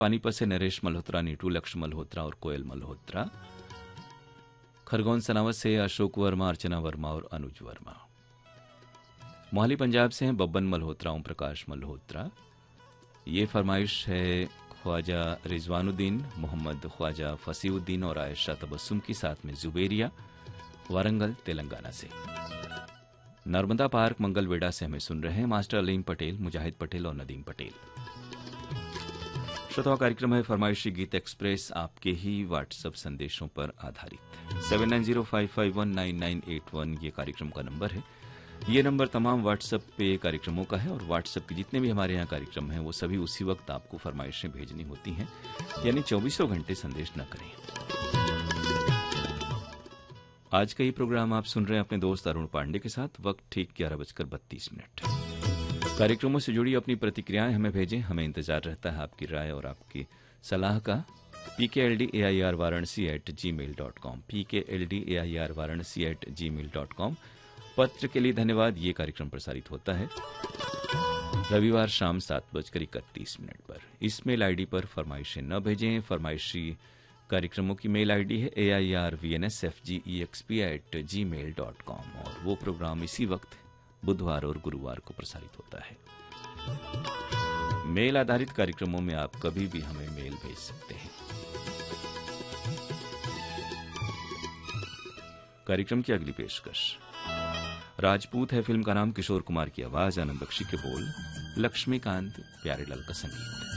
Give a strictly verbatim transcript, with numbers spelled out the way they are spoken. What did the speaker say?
पानीपत से नरेश मल्होत्रा, नीटू लक्ष्य मल्होत्रा और कोयल मल्होत्रा। खरगोन सनावत से अशोक वर्मा, अर्चना वर्मा और अनुज वर्मा। मोहाली पंजाब से हैं बब्बन मल्होत्रा, ओम प्रकाश मल्होत्रा। ये फरमाइश है ख्वाजा रिजवानुद्दीन, मोहम्मद ख्वाजा फसीउद्दीन और आयशा तबस्सुम की, साथ में जुबेरिया वारंगल तेलंगाना से। नर्मदा पार्क मंगलवेड़ा से हमें सुन रहे हैं मास्टर अलीम पटेल, मुजाहिद पटेल और नदीम पटेल। श्रोताओं, कार्यक्रम है फरमाइशी गीत एक्सप्रेस, आपके ही व्हाट्सएप संदेशों पर आधारित। Seven nine zero five five one nine nine eight one ये कार्यक्रम का नंबर है। ये नंबर तमाम व्हाट्सएप पे कार्यक्रमों का है और व्हाट्सएप के जितने भी हमारे यहाँ कार्यक्रम हैं वो सभी उसी वक्त आपको फरमाइशें भेजनी होती हैं, यानी चौबीसों घंटे संदेश न करें। आज का ये प्रोग्राम आप सुन रहे हैं अपने दोस्त अरुण पांडे के साथ। वक्त ठीक ग्यारह बजकर बत्तीस मिनट। कार्यक्रमों से जुड़ी अपनी प्रतिक्रियाएं हमें भेजें, हमें इंतजार रहता है आपकी राय और आपकी सलाह का। पी के L D A I R Varanasi eight ji mail dot com P के L D A I R Varanasi eight ji mail dot com. पत्र के लिए धन्यवाद। ये कार्यक्रम प्रसारित होता है रविवार शाम सात बजकर इकतीस मिनट पर। इस मेल आईडी पर फरमाइशें न भेजें। फरमाइशी कार्यक्रमों की मेल आईडी है ए I R V N S F G E x P eight ji mail dot com और वो प्रोग्राम इसी वक्त बुधवार और गुरुवार को प्रसारित होता है। मेल आधारित कार्यक्रमों में आप कभी भी हमें मेल भेज सकते हैं। कार्यक्रम की अगली पेशकश राजपूत है, फिल्म का नाम, किशोर कुमार की आवाज, आनंद बख्शी के बोल, लक्ष्मीकांत प्यारेलाल का संगीत।